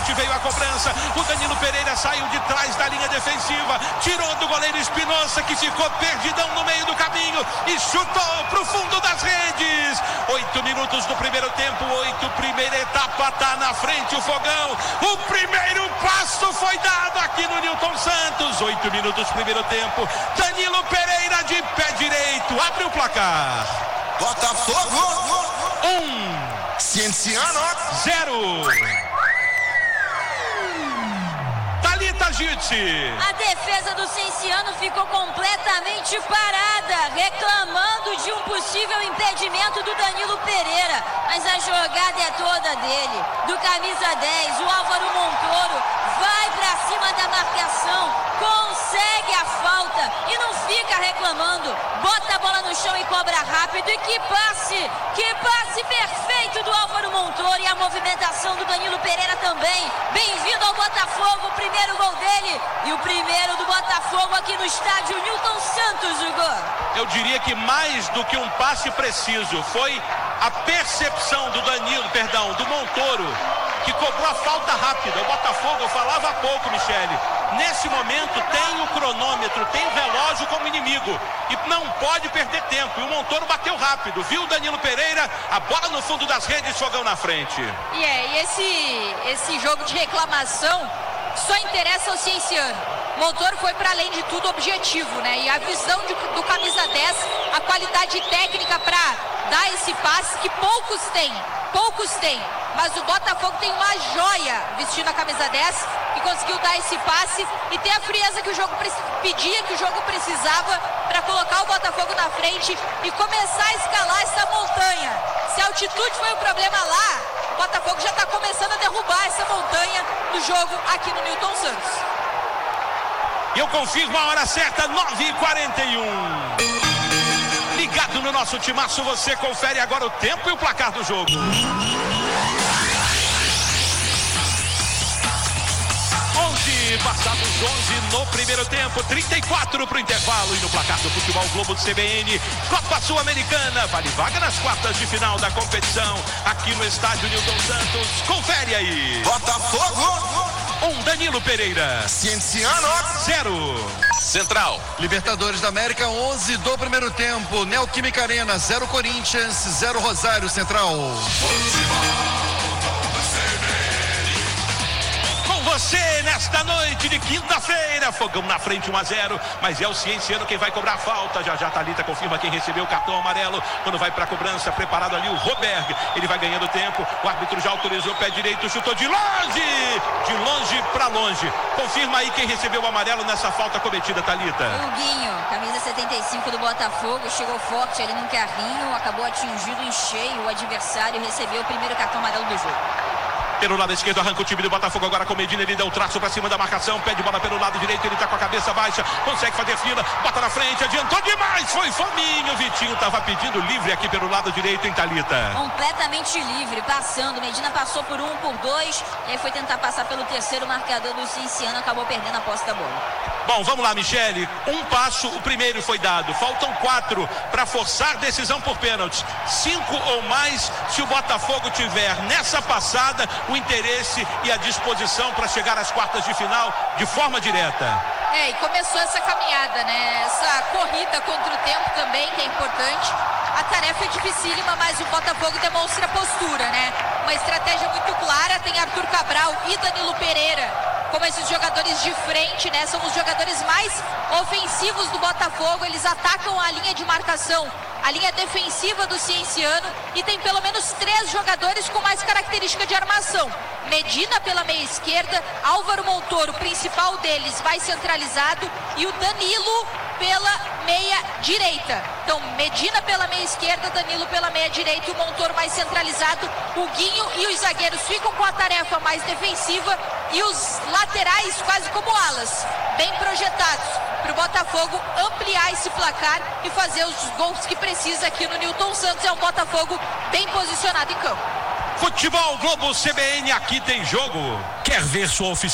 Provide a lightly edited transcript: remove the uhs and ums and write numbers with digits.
frente, veio a cobrança. O Danilo Pereira saiu de trás da linha defensiva, tirou do goleiro Espinosa, que ficou perdidão no meio do caminho e chutou pro fundo das redes. 8 minutos do primeiro tempo, 8, primeira etapa, tá na frente o Fogão. O primeiro passo foi dado aqui no Newton Santos. 8 minutos, primeiro tempo. Danilo Pereira de pé direito, abre o placar. Botafogo 1, Cienciano 0. Thalita Gitti. A defesa do Cienciano ficou completamente parada, reclamando de um possível impedimento do Danilo Pereira. Mas a jogada é toda dele, do camisa 10, o Álvaro Montoro, vai pra cima da marcação, consegue a falta e não fica reclamando, bota a bola no chão e cobra rápido. E que passe perfeito do Álvaro Montoro, e a movimentação do Danilo Pereira também. Bem-vindo ao Botafogo, o primeiro gol dele e o primeiro do Botafogo aqui no estádio Newton Santos, Hugo. Eu diria que mais do que um passe preciso, foi a percepção do Montoro, que cobrou a falta rápida. O Botafogo, eu falava há pouco, Michele, nesse momento tem o cronômetro, tem o relógio como inimigo e não pode perder tempo. E o Montoro bateu rápido, viu o Danilo Pereira, a bola no fundo das redes, Fogão na frente. E esse jogo de reclamação só interessa ao Cienciano. Montoro foi para além de tudo objetivo, né? E a visão do camisa 10, a qualidade técnica para dar esse passe que poucos têm. Mas o Botafogo tem uma joia vestindo a camisa 10 que conseguiu dar esse passe e ter a frieza que o jogo pedia, que o jogo precisava para colocar o Botafogo na frente e começar a escalar essa montanha. Se a altitude foi o problema lá, o Botafogo já está começando a derrubar essa montanha no jogo aqui no Newton Santos. E eu confirmo a hora certa, 9h41. Ligado no nosso timaço, você confere agora o tempo e o placar do jogo. 11, passados 11 no primeiro tempo, 34 para o intervalo. E no placar do Futebol Globo do CBN, Copa Sul-Americana, vale vaga nas quartas de final da competição, aqui no estádio Newton Santos. Confere aí. Botafogo 1, Danilo Pereira. Cienciano 0. Central. Libertadores da América, 11 do primeiro tempo. Neoquímica Arena, 0 Corinthians, 0 Rosário Central. Você nesta noite de quinta-feira, Fogão na frente 1-0, mas é o Cienciano quem vai cobrar a falta. Já Thalita confirma quem recebeu o cartão amarelo quando vai para a cobrança, preparado ali o Roberg, ele vai ganhando tempo, o árbitro já autorizou o pé direito, chutou de longe para longe. Confirma aí quem recebeu o amarelo nessa falta cometida, Thalita. O Guinho, camisa 75 do Botafogo, chegou forte ali no carrinho, acabou atingido em cheio o adversário e recebeu o primeiro cartão amarelo do jogo. Pelo lado esquerdo arranca o time do Botafogo agora com Medina, ele dá o traço pra cima da marcação, pede bola pelo lado direito, ele tá com a cabeça baixa, consegue fazer fila, bota na frente, adiantou demais, foi fominho, Vitinho tava pedindo livre aqui pelo lado direito, em Thalita. Completamente livre, passando, Medina passou por 1, por 2, e aí foi tentar passar pelo terceiro marcador do Cienciano, acabou perdendo a posse da bola. Bom, vamos lá, Michele, um passo, o primeiro foi dado, faltam 4 para forçar decisão por pênaltis, 5 ou mais se o Botafogo tiver nessa passada o interesse e a disposição para chegar às quartas de final de forma direta. E começou essa caminhada, né? Essa corrida contra o tempo também, que é importante. A tarefa é dificílima, mas o Botafogo demonstra postura, né? Uma estratégia muito clara, tem Arthur Cabral e Danilo Pereira como esses jogadores de frente, né? São os jogadores mais ofensivos do Botafogo, eles atacam a linha de marcação, a linha defensiva do Cienciano, e tem pelo menos 3 jogadores com mais característica de armação. Medina pela meia esquerda, Álvaro Montoro, principal deles, vai centralizado, e o Danilo pela meia direita. Então, Medina pela meia esquerda, Danilo pela meia direita e o Montoro mais centralizado. O Guinho e os zagueiros ficam com a tarefa mais defensiva e os laterais quase como alas, bem projetados, para o Botafogo ampliar esse placar e fazer os gols que precisa aqui no Newton Santos. É um Botafogo bem posicionado em campo. Futebol Globo CBN, aqui tem jogo. Quer ver sua oficina?